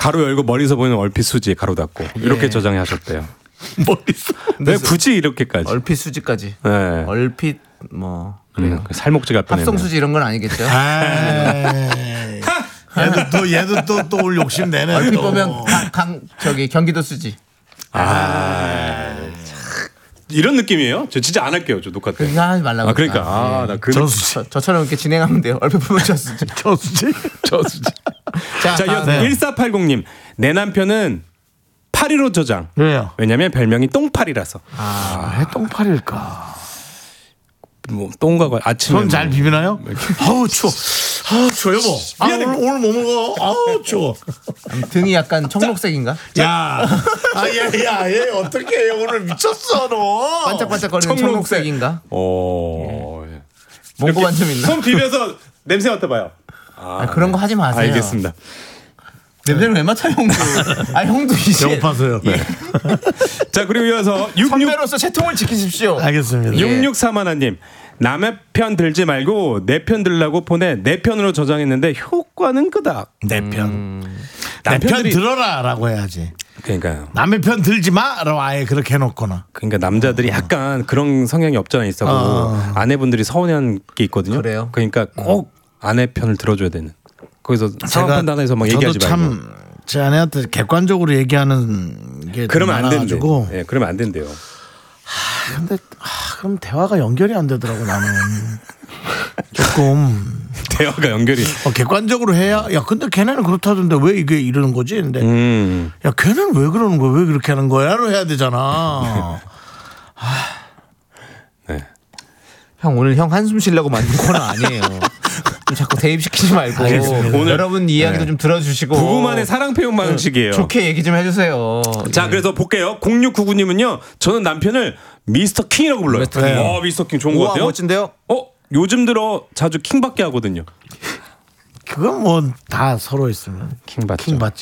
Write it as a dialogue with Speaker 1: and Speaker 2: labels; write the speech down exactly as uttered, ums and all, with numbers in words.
Speaker 1: 가로 열고 멀리서 보이는 얼핏 수지 가로 닫고 이렇게
Speaker 2: 예.
Speaker 1: 저장하셨대요.
Speaker 3: 머리서.
Speaker 1: 왜 굳이 이렇게까지?
Speaker 2: 얼핏 수지까지.
Speaker 1: 네.
Speaker 2: 얼핏 뭐 그래요.
Speaker 1: 음, 살목지 같은
Speaker 2: 합성 수지 이런 건 아니겠죠?
Speaker 3: 에이. 얘도 또 얘도 또 또 올 욕심 내네.
Speaker 2: 얼핏
Speaker 3: 또.
Speaker 2: 보면 강, 강 저기 경기도 수지.
Speaker 1: 아, 이런 느낌이에요? 저 진짜 안 할게요. 저 녹화 때.
Speaker 2: 그냥 하지 말라고.
Speaker 1: 아 그러니까 아, 나 그
Speaker 3: 저수지.
Speaker 2: 저, 저처럼 이렇게 진행하면 돼요. 얼핏 보면 저 수지.
Speaker 3: 저수지. 저수지.
Speaker 2: 자,
Speaker 1: 자,
Speaker 2: 다음.
Speaker 3: 네.
Speaker 1: 일사팔공님 내 남편은 파리로 저장.
Speaker 3: 왜요?
Speaker 1: 왜냐면 별명이 똥파리라서.
Speaker 3: 아, 왜 똥파리일까?
Speaker 1: 뭐 똥과 관- 아침에
Speaker 3: 손 잘
Speaker 1: 뭐
Speaker 3: 비비나요? 아우 추워. 아우 추워 여보. 아, 오늘 오늘 뭐 먹어? 아우 추워.
Speaker 2: 등이 약간 청록색인가?
Speaker 3: 야, 아야야, 얘 어떻게 해? 오늘 미쳤어 너.
Speaker 2: 반짝반짝거리는
Speaker 1: 청록색.
Speaker 2: 청록색인가?
Speaker 1: 어.
Speaker 2: 몽고만 좀 있나?
Speaker 1: 손 비벼서 냄새 맡아봐요.
Speaker 2: 아, 그런 거 하지 마세요.
Speaker 1: 알겠습니다.
Speaker 2: 냄새를 왜 맡아 형도? 아 형도 이제
Speaker 3: 배고파서요. 네.
Speaker 1: 자 그리고 이어서 육육
Speaker 2: 선배로서 채통을 지키십시오.
Speaker 3: 알겠습니다.
Speaker 1: 육육삼 하나님 남의 편 들지 말고 내 편 들라고 폰에 내 편으로 저장했는데 효과는 그닥.
Speaker 3: 내 편. 내 편
Speaker 1: 남편들이
Speaker 3: 들어라라고 해야지.
Speaker 1: 그러니까요.
Speaker 3: 남의 편 들지 마라고 아예 그렇게 해놓거나.
Speaker 1: 그러니까 남자들이 약간 그런 성향이 없잖아 있어고
Speaker 3: 어.
Speaker 1: 아내분들이 서운해한 게 있거든요.
Speaker 2: 그래요?
Speaker 1: 그러니까 꼭 아내 편을 들어줘야 되는. 거기서 상황 판단해서 막 얘기하지
Speaker 3: 저도
Speaker 1: 말고.
Speaker 3: 참 제 아내한테 객관적으로 얘기하는 게
Speaker 1: 그러면 안 된대.
Speaker 3: 많아가지고.
Speaker 1: 예, 그러면 안 된대요.
Speaker 3: 근데 아, 그럼 대화가 연결이 안 되더라고 나는. 조금
Speaker 1: 대화가 연결이.
Speaker 3: 어, 객관적으로 해야. 야 근데 걔네는 그렇다던데 왜 이게 이러는 거지? 근데
Speaker 1: 음.
Speaker 3: 야 걔는 왜 그러는 거야? 왜 그렇게 하는 거야?로 해야 되잖아.
Speaker 1: 네.
Speaker 2: 형 오늘 형 한숨 쉬려고 만든 코너 아니에요. 자꾸 대입시키지 말고
Speaker 3: 알겠습니다.
Speaker 1: 오늘-
Speaker 2: 여러분 이야기도
Speaker 1: 네.
Speaker 2: 좀 들어주시고
Speaker 1: 부부만의 사랑 표현 방식이에요.
Speaker 2: 좋게 얘기 좀 해주세요.
Speaker 1: 자, 그래서 볼게요. 공육구구님은요, 저는 남편을 미스터 킹이라고 불러요.
Speaker 2: 미스터 킹.
Speaker 1: 어, 미스터 킹 좋은 것
Speaker 2: 우와
Speaker 1: 같아요.
Speaker 2: 멋진데요?
Speaker 1: 어, 요즘 들어 자주 킹받게 하거든요.
Speaker 3: 그건 뭐 다 서로 있으면
Speaker 1: 킹 받죠.
Speaker 3: 킹 받지.